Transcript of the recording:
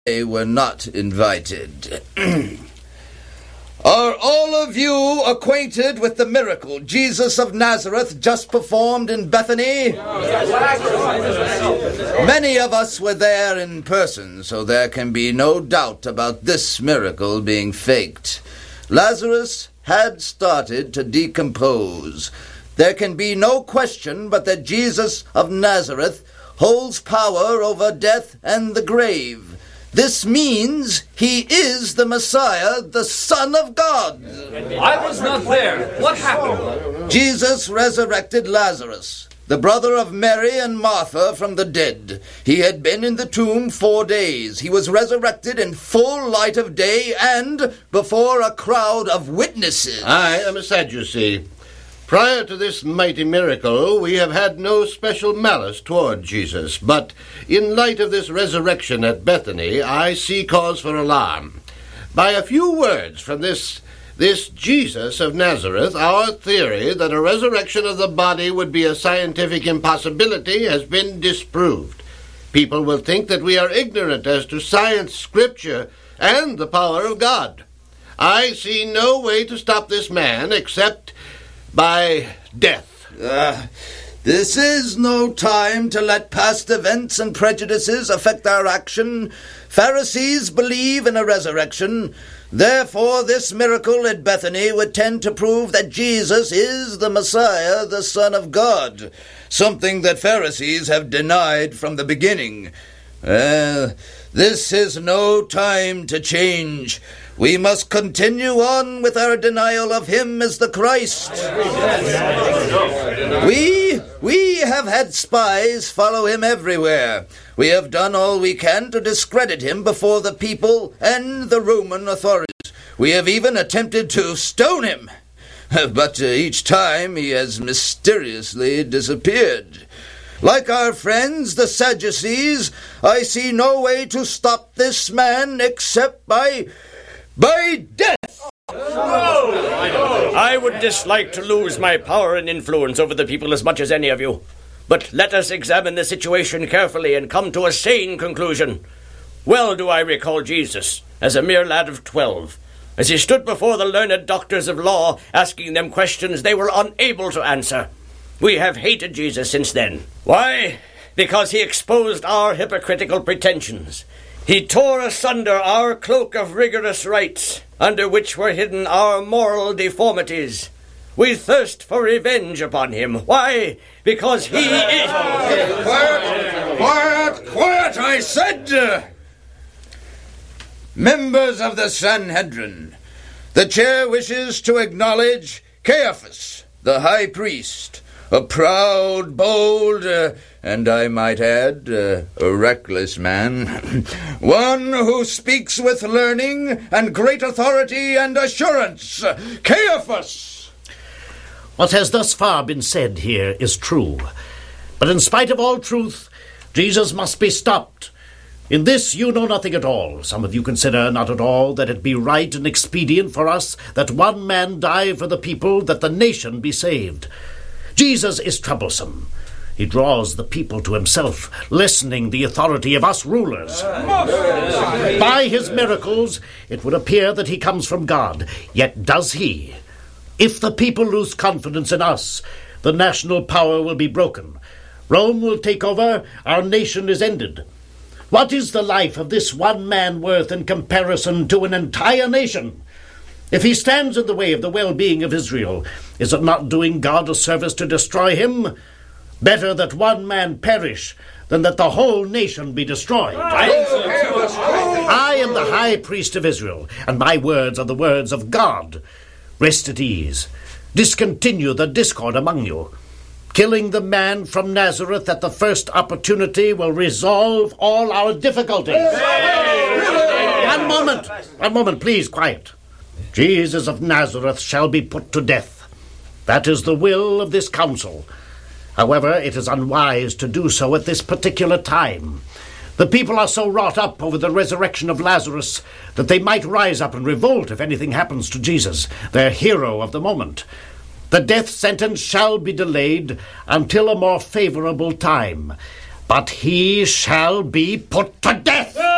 they were not invited. Are all of you acquainted with the miracle Jesus of Nazareth just performed in Bethany? Many of us were there in person, so there can be no doubt about this miracle being faked. Lazarus had started to decompose. There can be no question but that Jesus of Nazareth holds power over death and the grave. This means he is the Messiah, the Son of God. I was not there. What happened? Jesus resurrected Lazarus, the brother of Mary and Martha, from the dead. He had been in the tomb 4 days. He was resurrected in full light of day and before a crowd of witnesses. I am a Sadducee. Prior to this mighty miracle, we have had no special malice toward Jesus, but in light of this resurrection at Bethany, I see cause for alarm. By a few words from this Jesus of Nazareth, our theory that a resurrection of the body would be a scientific impossibility has been disproved. People will think that we are ignorant as to science, scripture, and the power of God. I see no way to stop this man except by death. This is no time to let past events and prejudices affect our action. Pharisees believe in a resurrection. Therefore, this miracle at Bethany would tend to prove that Jesus is the Messiah, the Son of God, something that Pharisees have denied from the beginning. This is no time to change. We must continue on with our denial of him as the Christ. We have had spies follow him everywhere. We have done all we can to discredit him before the people and the Roman authorities. We have even attempted to stone him. But each time he has mysteriously disappeared. Like our friends, the Sadducees, I see no way to stop this man except by death! I would dislike to lose my power and influence over the people as much as any of you. But let us examine the situation carefully and come to a sane conclusion. Well do I recall Jesus, as a mere lad of 12, as he stood before the learned doctors of law, asking them questions they were unable to answer. We have hated Jesus since then. Why? Because he exposed our hypocritical pretensions. He tore asunder our cloak of rigorous rites, under which were hidden our moral deformities. We thirst for revenge upon him. Why? Because he is... Quiet, I said! Members of the Sanhedrin, the chair wishes to acknowledge Caiaphas, the high priest, a proud, bold, and I might add, a reckless man, one who speaks with learning and great authority and assurance. Caiaphas! What has thus far been said here is true. But in spite of all truth, Jesus must be stopped. In this you know nothing at all. Some of you consider not at all that it be right and expedient for us that one man die for the people, that the nation be saved. Jesus is troublesome. He draws the people to himself, lessening the authority of us rulers. By his miracles, it would appear that he comes from God. Yet does he? If the people lose confidence in us, the national power will be broken. Rome will take over. Our nation is ended. What is the life of this one man worth in comparison to an entire nation? If he stands in the way of the well-being of Israel, is it not doing God a service to destroy him? Better that one man perish than that the whole nation be destroyed. I am the high priest of Israel, and my words are the words of God. Rest at ease. Discontinue the discord among you. Killing the man from Nazareth at the first opportunity will resolve all our difficulties. One moment, please, quiet. Jesus of Nazareth shall be put to death. That is the will of this council. However, it is unwise to do so at this particular time. The people are so wrought up over the resurrection of Lazarus that they might rise up and revolt if anything happens to Jesus, their hero of the moment. The death sentence shall be delayed until a more favorable time, but he shall be put to death!